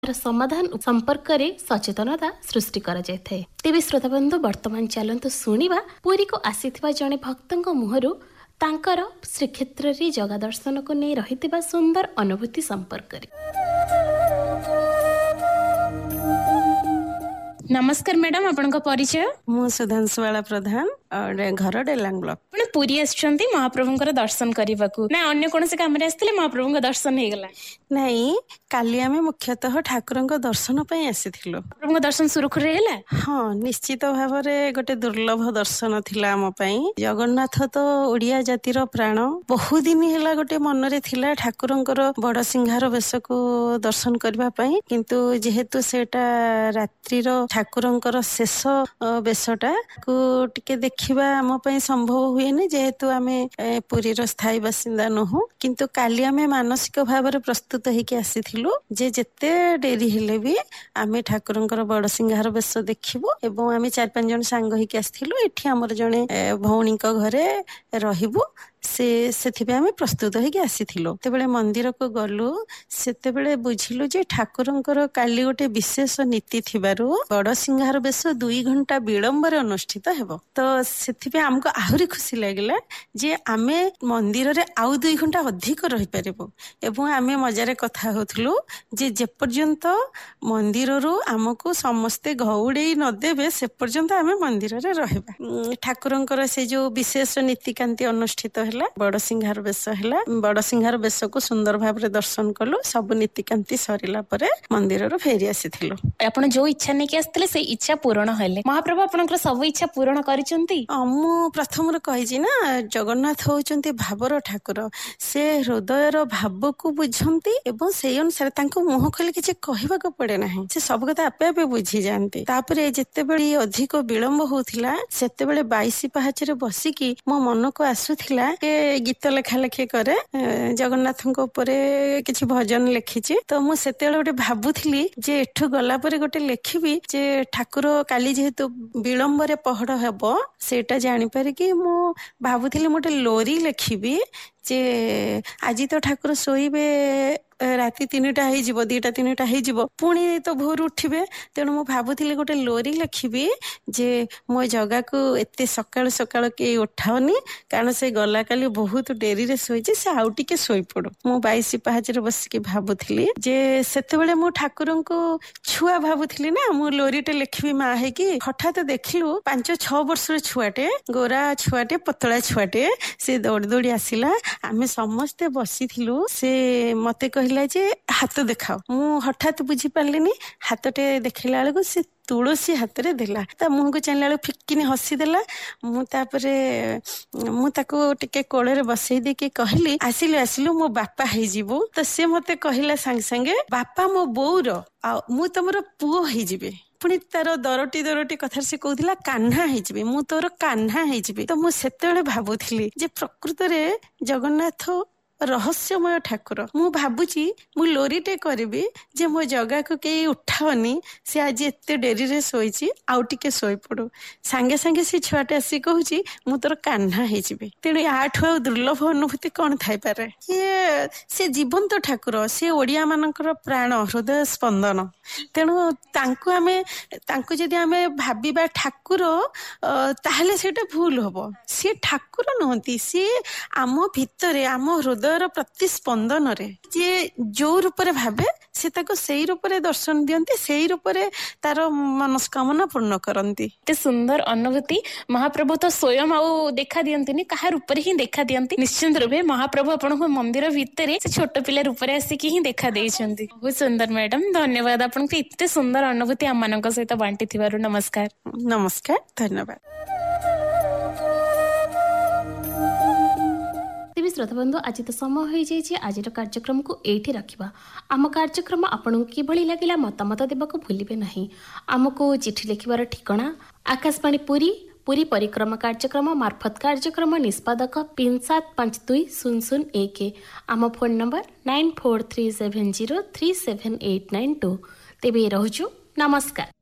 समाधान संपर्क में सचेतनता सृष्टि करा जायଥାଏ। तेबे श्रोताबंधु वर्तमान चलंतु सुनिबा पुरी को आसीथिबा जणे भक्तंक मुहरु तांकर श्रीक्षेत्र रे जगा दर्शन को नै रहितिबा सुंदर अनुभूति संपर्क रे। नमस्कार मैडम, आपनका परिचय? मु सुधांशुवाला प्रधान और घर डेलांग ब्लॉक। आपण पुरी आछंती महाप्रभुंकर दर्शन करिबाकू ना अन्य कोनसे काम रे आस्थिले महाप्रभुंक दर्शन हे गेला? नहीं, काली आमे मुख्यतः ठाकुरंक दर्शन पई आसीथिलो। महाप्रभुंक दर्शन सुरुखुर रे हेला? हाँ, निश्चित भावरे गोटे दुर्लभ दर्शन थिला आम पई। जगन्नाथ तो ओडिया जातिर प्राण। बहु दिन हेला गोटे मन रे थिला ठाकुरंकर बड़ सिंहार बेश को दर्शन करबा पई, किंतु जेहेतु सेटा रात्रिर ठाकुरंकर शेष बेशटा को टिके देखिबा आम पई संभव हुएनी, जेहेतु आमे पुरीर स्थायी बासिंदा नहु। किंतु काली आमे मानसिक भावरे प्रस्तुत हेके आसीथिलु जे जेते डेरी हेले भी आमे ठाकुरंकर बड़ सिंहार बेश देखिबु। एवं आमे 4-5 जन सांग हेके आसीथिलु। एठी हमर जणे भौणीक घरे रहिबु। से आमे प्रस्तुत हेके आसीथिलु। तेबेले मंदिर को गलु, सेतेबेले बुझिलु जे ठाकुरंकर काली गोटे विशेष नीति थिबारु बड़ सिंहार बेश 2 घंटा विलंबर अनुष्ठित हेबो। तो सेथिबे हमको आहुरी खुशी लागिला जे आमे मंदिर रे आउ 2 घंटा अधिक रहि परिबो। एवं आमे मजारे कथा होथलु जे पर्यंत मंदिर रु हमको समस्ते घौड़े न देबे से पर्यंत आमे मंदिर रे रहबा। ठाकुरंकर से जो विशेष नीतिकांति अनुष्ठित हेला, बड़ सिंहार बेश हेला। बड़ सिंहार बेश को सुंदर भाबरे दर्शन कलु। सब नीतिकांति सरिला परे मंदिर रो फेरी आसीथिलु। आपण जो इच्छा नै के आस्थिले से इच्छा पूर्ण हेले। महाप्रभु आपनकर सब इच्छा पूर्ण करिसंती? मु प्रथम रे कहिजी ना, जगन्नाथ होचंती भावर ठाकुर। से हृदयर भाव को बुझंती एवं से अनुसार तांको मुह खोले किछि कहिबा को पड़े नाही। से सब कथा आपे आपे बुझी जानती। तापरे जेते बेली अधिक विलंब होथिला, सेते बेले 22 पाहाच रे बसी की मो मन को आसुथिला के गीत लेखा लेखी करे जगन्नाथଙ୍କ ଉପରେ କିଛି भजन लेखिछि। तो मु सेते बेले गोटे भाबुथिली जे एठु गला परे गोटे लेखिबी जे ठाकुर काली जेहेतु विलंब रे पहड़ हेबो सेटा जानि पारे कि मु भाबुथिली मोटे लोरी लेखिबी जे आज तो ठाकुर सोईबे राति 3टा हो 2टा-3टा हो पुणी तो भोर उठिबे। तेणु मु भाबुथिली गोटे लोरी लिखिबी जे मो जगा को एते सकाळ सकाळ के उठाओनी, कारण से गला काली बहुत डेरी रे सोईची, से आउ टिके सोई पड़ो। मु 22 पाहाच रे बस के भाबुथिली जे सेते बेले मु ठाकुरन को छुआ भाबुथिली ना। मु लोरीटे लिखिबी मा हे कि हठात देखिलु 5-6 वर्षर छुआटे, गोरा छुआटे, पतला छुआटे, से दौड़ी दौड़ी आसिला। आमे समस्ते बसिथिलु। से मते कहला जे हाथ देखाओ। मु हठात बुझी पारलिनी। हाथटे देखिला बेलको से तुलसी हाथ रे देला। ता मुह को चाहला बेलको फिक्किनी हसी देला। मु तापरे मु ताको टिके कोळे रे बसई दे के कहली आसिलु आसिलु मो बापा हे जिवो। तो से मते कहला संग संगे बापा मो बोउर आ मु तमरो पुओ हे जिबे। पुणी तार दरटी कथा से कहला कान्हा हेजिबे, मु तोर कान्हा हेजिबे। तो मु सेतेबेले भाबुथिली जे प्रकृत रे जगन्नाथ रहस्यमय ठाकुर। मु भाबुची मु लोरीटे करबी जे मो जगा को के उठाओनी, से आज एते डेरी रे सोईची, आउ टिके सोई पड़ो। सांगे सांगे से छुआटे आसी कहूची मु तोर कान्हा हेजिबे। तेणु आठु दुर्लभ अनुभूति कौन थाई पारे? ये से जीवंत ठाकुर, से ओडिया मानकर प्राण, हृदय स्पंदन। तेणु तांको आमे तांको जदि आमे भाबिबा ठाकुर ताहले सेटा भूल होबो। से ठाकुर नहंती, से आम भितरे आम हृदय प्रतिस्पंदन रे जे जो रूप रे भाबे से ताको सेई रूप रे दर्शन दियंती, सेई रूप रे तार मनस्कामना पूर्ण करंती। ते सुंदर अनुभूति महाप्रभु तो स्वयं आउ देखा दियंती, कहा रूप रे ही देखा दियंती। निश्चित रूपे महाप्रभु आपनको मंदिर भितरे से छोट पिला रूप रे आसी की ही देखा देइछंती। बहुत सुंदर मैडम, धन्यवाद आपनको इतने सुंदर अनुभूति हम मानक सहित बांटी थिबारु। नमस्कार। नमस्कार, धन्यवाद। श्रोता बंधु, आज तो समय हो जाए आज कार्यक्रम को एठी रखिबा। आम कार्यक्रम आपन किभली लागिला मतामत देबाक भूलिबे नहीं। आमको चिठी लिखिबार ठिकाना आकाशवाणी पुरी परिक्रमा कार्यक्रम मार्फत कार्यक्रम निष्पादक 57520001। आम फोन नंबर 9437037892। तेबे रहूछु, नमस्कार।